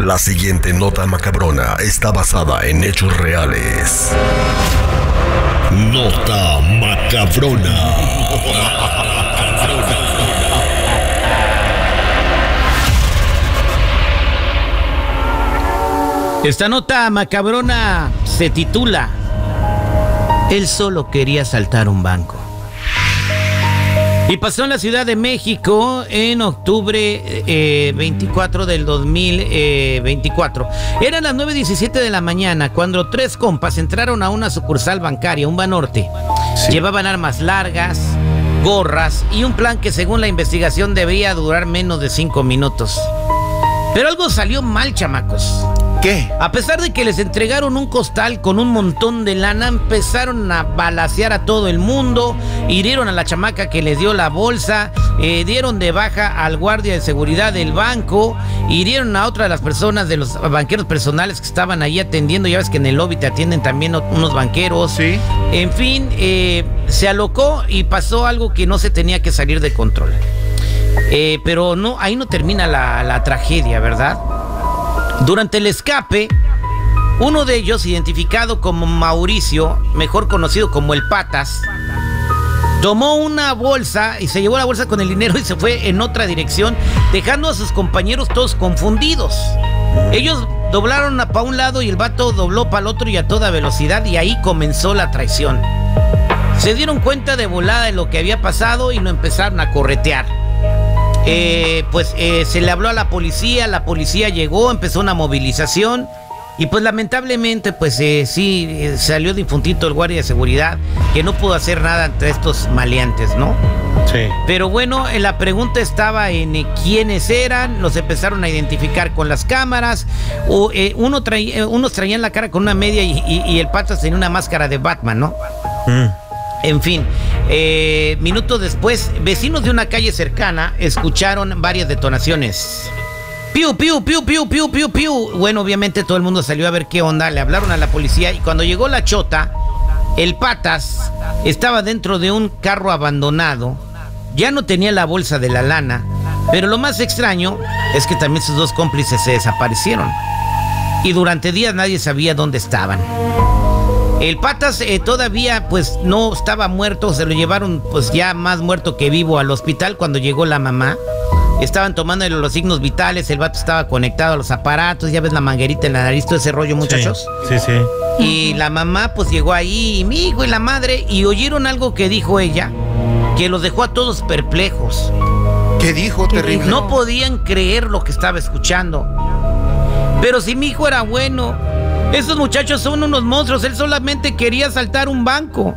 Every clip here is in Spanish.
La siguiente nota macabrona está basada en hechos reales. Nota macabrona. Esta nota macabrona se titula Él solo quería asaltar un banco. Y pasó en la Ciudad de México en octubre 24 del 2024. Eran las 9:17 de la mañana cuando tres compas entraron a una sucursal bancaria, un Banorte. Sí. Llevaban armas largas, gorras y un plan que según la investigación debía durar menos de 5 minutos. Pero algo salió mal, chamacos. ¿Qué? A pesar de que les entregaron un costal con un montón de lana, empezaron a balacear a todo el mundo, hirieron a la chamaca que les dio la bolsa, dieron de baja al guardia de seguridad del banco, hirieron a otra de las personas de los banqueros personales que estaban ahí atendiendo. Ya ves que en el lobby te atienden también unos banqueros. Sí. En fin, se alocó y pasó algo que no se tenía que salir de control. Pero no, ahí no termina la tragedia, ¿verdad? Durante el escape, uno de ellos, identificado como Mauricio, mejor conocido como el Patas, tomó una bolsa y se llevó la bolsa con el dinero y se fue en otra dirección, dejando a sus compañeros todos confundidos. Ellos doblaron para un lado y el vato dobló para el otro y a toda velocidad, y ahí comenzó la traición. Se dieron cuenta de volada de lo que había pasado y lo empezaron a corretear. Se le habló a la policía llegó, empezó una movilización y pues lamentablemente salió difuntito el guardia de seguridad, que no pudo hacer nada ante estos maleantes, ¿no? Sí. Pero bueno, la pregunta estaba en quiénes eran. Los empezaron a identificar con las cámaras. Unos traían la cara con una media y el Patas tenía una máscara de Batman, ¿no? En fin, minutos después, vecinos de una calle cercana escucharon varias detonaciones. ¡Piu, piu, piu, piu, piu, piu, piu! Bueno, obviamente todo el mundo salió a ver qué onda. Le hablaron a la policía y cuando llegó la chota, el Patas estaba dentro de un carro abandonado. Ya no tenía la bolsa de la lana, pero lo más extraño es que también sus dos cómplices se desaparecieron. Y durante días nadie sabía dónde estaban. El Patas todavía no estaba muerto, se lo llevaron ya más muerto que vivo al hospital cuando llegó la mamá. Estaban tomándole los signos vitales, el vato estaba conectado a los aparatos, ya ves la manguerita en la nariz, todo ese rollo, muchachos. Sí. Y la mamá llegó ahí, y mi hijo y la madre, y oyeron algo que dijo ella, que los dejó a todos perplejos. ¿Qué dijo? Terrible. No podían creer lo que estaba escuchando. Pero si mi hijo era bueno, esos muchachos son unos monstruos, él solamente quería asaltar un banco.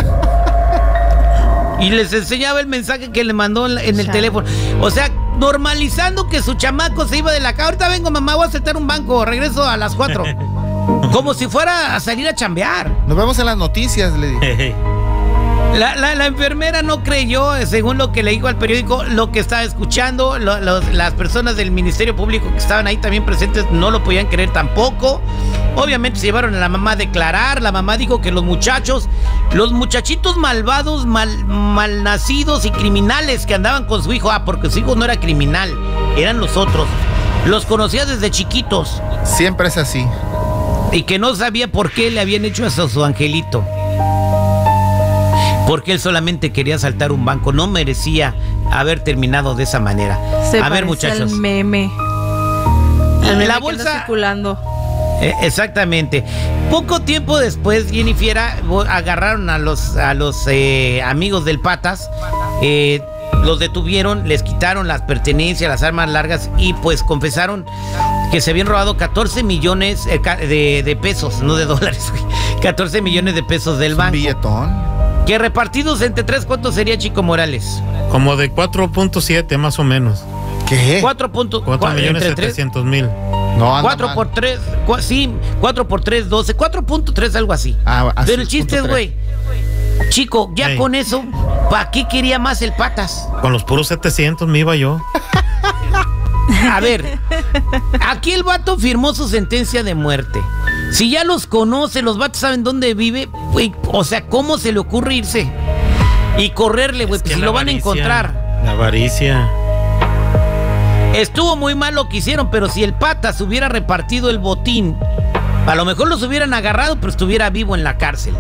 Y les enseñaba el mensaje que le mandó en el teléfono. O sea, normalizando que su chamaco se iba de la casa. Ahorita vengo, mamá, voy a asaltar un banco, regreso a las 4. Como si fuera a salir a chambear. Nos vemos en las noticias, le dije. La enfermera no creyó, según lo que le dijo al periódico, lo que estaba escuchando. Las personas del Ministerio Público que estaban ahí también presentes no lo podían creer tampoco. Obviamente se llevaron a la mamá a declarar. La mamá dijo que los muchachitos malvados, malnacidos y criminales que andaban con su hijo, porque su hijo no era criminal, eran los otros, los conocía desde chiquitos. Siempre es así. Y que no sabía por qué le habían hecho eso a su angelito. Porque él solamente quería asaltar un banco, no merecía haber terminado de esa manera. A ver, muchachos. El meme la bolsa circulando. Exactamente. Poco tiempo después, Jennifer, agarraron a los amigos del Patas, los detuvieron, les quitaron las pertenencias, las armas largas y confesaron que se habían robado 14 millones de pesos, no de dólares, 14 millones de pesos del banco. Billetón. Que repartidos entre tres, ¿cuánto sería, Chico Morales? Como de 4.7 más o menos. ¿Qué? 4.700.000. No, 4 por 3, sí, 4 por 3, 12, 4.3, algo así. Pero el chiste es, güey, Chico, ya con eso, ¿para qué quería más el Patas? Con los puros 700 me iba yo. A ver, aquí el vato firmó su sentencia de muerte. Si ya los conoce, los vatos saben dónde vive, güey, o sea, ¿cómo se le ocurre irse y correrle, güey? Pues si lo van a encontrar. La avaricia. Estuvo muy mal lo que hicieron, pero si el Patas hubiera repartido el botín, a lo mejor los hubieran agarrado, pero estuviera vivo en la cárcel.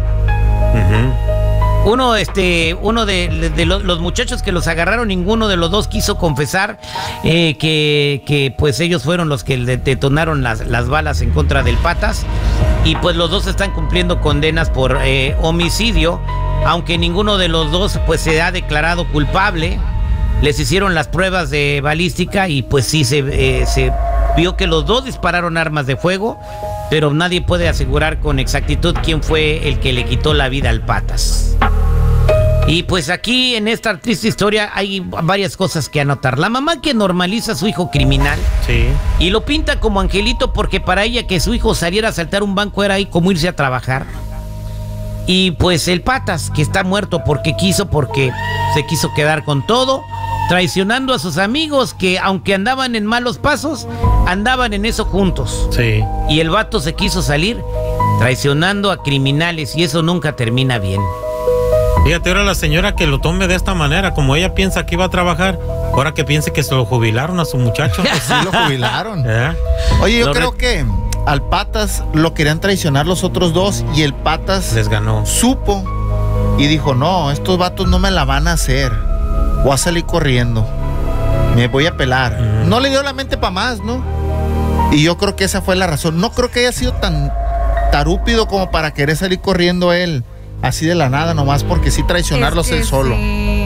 Uno de los muchachos que los agarraron, ninguno de los dos quiso confesar que pues ellos fueron los que le detonaron las balas en contra del Patas. Y pues los dos están cumpliendo condenas por homicidio, aunque ninguno de los dos pues se ha declarado culpable. Les hicieron las pruebas de balística y pues sí se vio que los dos dispararon armas de fuego, pero nadie puede asegurar con exactitud quién fue el que le quitó la vida al Patas. Y pues aquí en esta triste historia hay varias cosas que anotar. La mamá que normaliza a su hijo criminal, sí, y lo pinta como angelito, porque para ella que su hijo saliera a asaltar un banco era ahí como irse a trabajar. Y pues el Patas, que está muerto porque se quiso quedar con todo, traicionando a sus amigos que aunque andaban en malos pasos, andaban en eso juntos. Sí. Y el vato se quiso salir traicionando a criminales y eso nunca termina bien. Fíjate, ahora la señora que lo tome de esta manera, como ella piensa que iba a trabajar, ahora que piense que se lo jubilaron a su muchacho. Pues sí, lo jubilaron. ¿Eh? Oye, yo creo que al Patas lo querían traicionar los otros dos y el Patas les ganó. Supo y dijo, no, estos vatos no me la van a hacer. Voy a salir corriendo. Me voy a pelar. No le dio la mente para más, ¿no? Y yo creo que esa fue la razón. No creo que haya sido tan tarúpido como para querer salir corriendo él. Así de la nada, nomás porque sí traicionarlos él solo. Sí.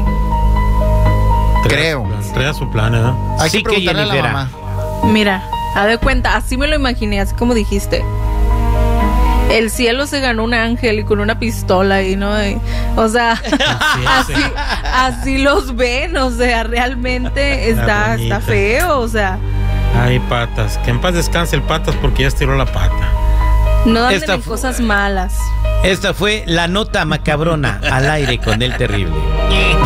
Creo. Trae su plan, ¿eh? Hay Sí que preguntarle a la mamá. Mira, haz de cuenta, así me lo imaginé, así como dijiste. El cielo se ganó un ángel y con una pistola y no, o sea, así los ven, o sea, realmente está feo, o sea. Ay, Patas, que en paz descanse el Patas porque ya estiró la pata. No anden en cosas malas. Esta fue la nota macabrona al aire con el terrible.